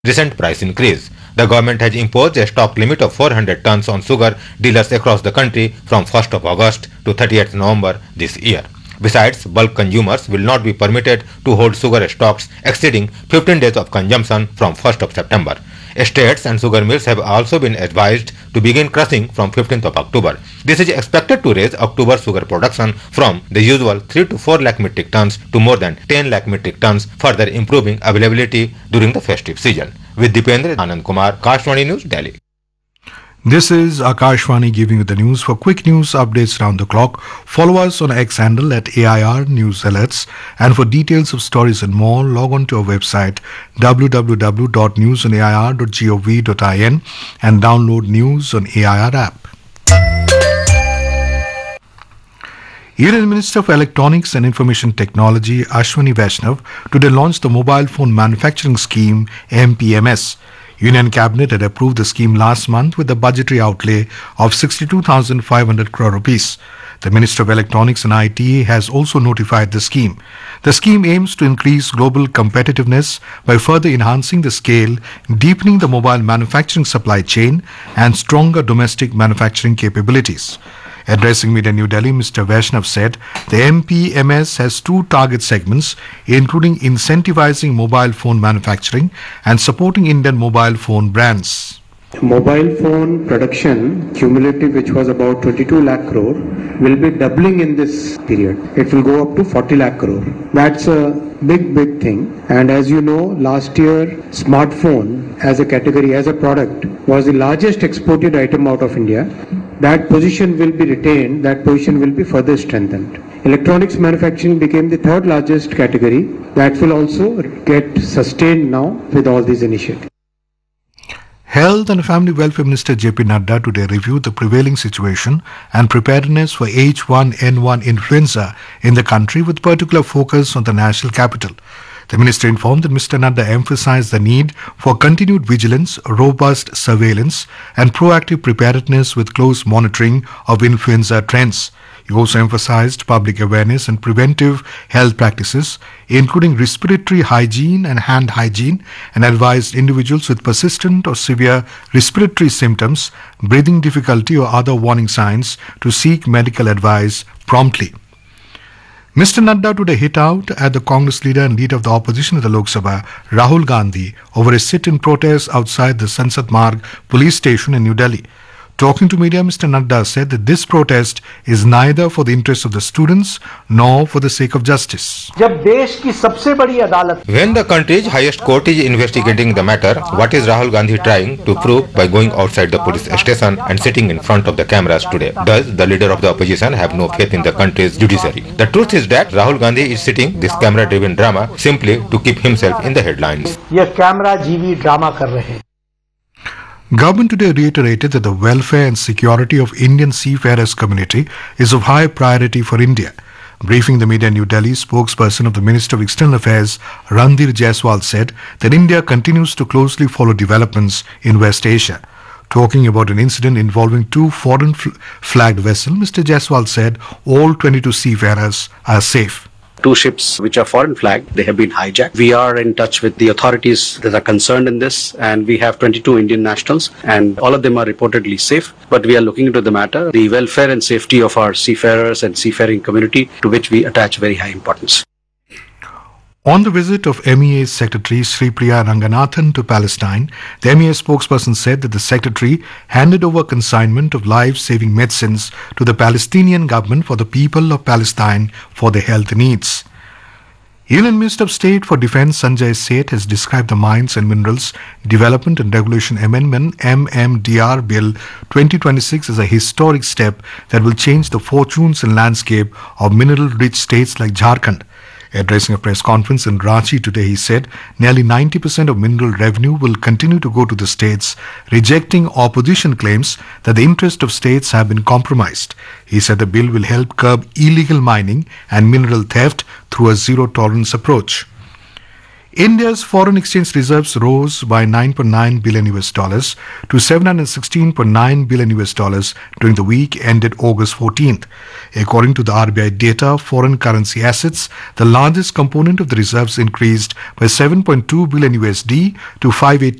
recent price increase. The government has imposed a stock limit of 400 tons on sugar dealers across the country from 1st of August to 30th November this year. Besides, bulk consumers will not be permitted to hold sugar stocks exceeding 15 days of consumption from 1st of September. States and sugar mills have also been advised to begin crushing from 15th of October. This is expected to raise October sugar production from the usual 3 to 4 lakh metric tons to more than 10 lakh metric tons, further improving availability during the festive season. With Dipendra Anand Kumar, Kashwani News, Delhi. This is Akashvani giving you the news. For quick news updates round the clock, follow us on X handle at AIR News Alerts. And for details of stories and more, log on to our website www.newsonair.gov.in and download News on AIR app. Union Minister for Electronics and Information Technology Ashwani Vaishnav today launched the Mobile Phone Manufacturing Scheme MPMS. Union Cabinet had approved the scheme last month with a budgetary outlay of 62,500 crore rupees. The Minister of Electronics and IT has also notified the scheme. The scheme aims to increase global competitiveness by further enhancing the scale, deepening the mobile manufacturing supply chain, and stronger domestic manufacturing capabilities. Addressing media in New Delhi, Mr. Vaishnav said the MPMS has two target segments, including incentivizing mobile phone manufacturing and supporting Indian mobile phone brands. Mobile phone production cumulative, which was about 22 lakh crore, will be doubling in this period. It will go up to 40 lakh crore. That's a big thing. And as you know, last year smartphone as a category, as a product, was the largest exported item out of India. That position will be retained, that position will be further strengthened. Electronics manufacturing became the third largest category. That will also get sustained now with all these initiatives. Health and Family Welfare Minister J.P. Nadda today reviewed the prevailing situation and preparedness for H1N1 influenza in the country with particular focus on the national capital. The minister informed that Mr. Nadda emphasized the need for continued vigilance, robust surveillance and proactive preparedness with close monitoring of influenza trends. He also emphasized public awareness and preventive health practices, including respiratory hygiene and hand hygiene, and advised individuals with persistent or severe respiratory symptoms, breathing difficulty or other warning signs to seek medical advice promptly. Mr. Nadda today hit out at the Congress leader and leader of the opposition in the Lok Sabha, Rahul Gandhi, over a sit-in protest outside the Sansad Marg police station in New Delhi. Talking to media, Mr. Nadda said that this protest is neither for the interests of the students nor for the sake of justice. When the country's highest court is investigating the matter, what is Rahul Gandhi trying to prove by going outside the police station and sitting in front of the cameras today? Does the leader of the opposition have no faith in the country's judiciary? The truth is that Rahul Gandhi is sitting this camera-driven drama simply to keep himself in the headlines. Government today reiterated that the welfare and security of Indian seafarers community is of high priority for India. Briefing the media in New Delhi, spokesperson of the Minister of External Affairs, Randhir Jaiswal, said that India continues to closely follow developments in West Asia. Talking about an incident involving two foreign flagged vessels, Mr. Jaiswal said all 22 seafarers are safe. Two ships which are foreign flagged, they have been hijacked. We are in touch with the authorities that are concerned in this, and we have 22 Indian nationals and all of them are reportedly safe. But we are looking into the matter, the welfare and safety of our seafarers and seafaring community, to which we attach very high importance. On the visit of MEA Secretary Sripriya Ranganathan to Palestine, the MEA spokesperson said that the Secretary handed over consignment of life-saving medicines to the Palestinian government for the people of Palestine for their health needs. Union Minister of State for Defence Sanjay Seth has described the Mines and Minerals Development and Regulation Amendment MMDR Bill 2026 as a historic step that will change the fortunes and landscape of mineral-rich states like Jharkhand. Addressing a press conference in Ranchi today, he said nearly 90% of mineral revenue will continue to go to the states, rejecting opposition claims that the interests of states have been compromised. He said the bill will help curb illegal mining and mineral theft through a zero-tolerance approach. India's foreign exchange reserves rose by 9.9 billion US dollars to 716.9 billion US dollars during the week ended August 14th. According to the RBI data, foreign currency assets, the largest component of the reserves, increased by 7.2 billion USD to 580